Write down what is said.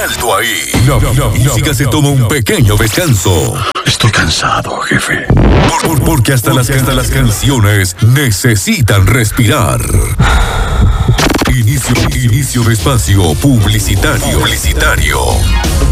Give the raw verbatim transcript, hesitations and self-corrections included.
alto ahí. La, la música se toma un pequeño descanso. Estoy cansado, jefe. Por, por- porque hasta las, hasta las canciones necesitan respirar. Inicio, inicio de espacio publicitario. Publicitario.